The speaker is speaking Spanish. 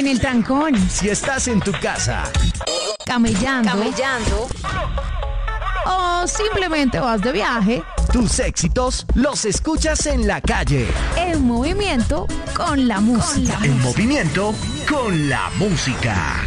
en el trancón, Si estás en tu casa, camellando o simplemente vas de viaje, tus éxitos los escuchas en la calle. en movimiento con la música. En movimiento con la música.